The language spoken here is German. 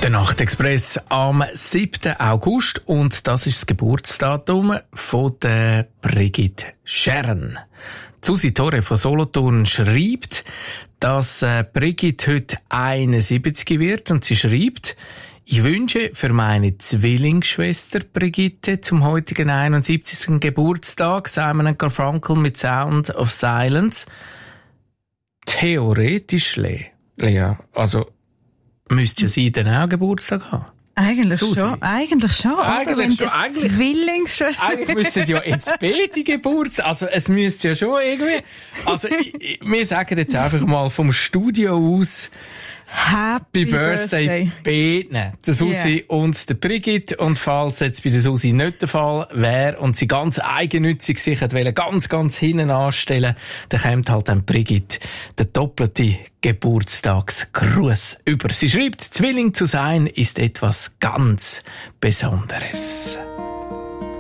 Der Nachtexpress am 7. August und das ist das Geburtsdatum von der Brigitte Scherren. Susi Torre von Solothurn schreibt, dass Brigitte heute 71 wird und sie schreibt: Ich wünsche für meine Zwillingsschwester Brigitte zum heutigen 71. Geburtstag Simon & Garfunkel mit Sound of Silence. Theoretisch, Lea, also müsste ja sie dann auch Geburtstag haben. Eigentlich Susi. schon. Eigentlich Zwillingsschwester. Eigentlich müssten ja jetzt beide Geburtstag. Also es müsste ja schon irgendwie. Also wir sagen jetzt einfach mal vom Studio aus Happy Birthday beiden, der Susi und der Brigitte. Und falls jetzt bei der Susi nicht der Fall wäre und sie ganz eigennützig sich ganz hinten anstellen, dann kommt halt dann Brigitte der doppelte Geburtstagsgruß über. Sie schreibt, Zwilling zu sein ist etwas ganz Besonderes.